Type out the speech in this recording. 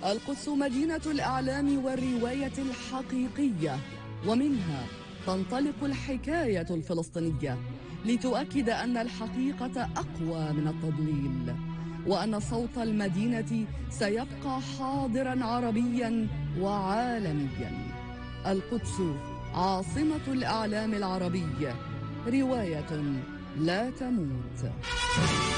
القدس مدينة الإعلام والرواية الحقيقية، ومنها تنطلق الحكاية الفلسطينية لتؤكد أن الحقيقة أقوى من التضليل، وأن صوت المدينة سيبقى حاضرا عربيا وعالميا. القدس عاصمة الإعلام العربي، رواية لا تموت.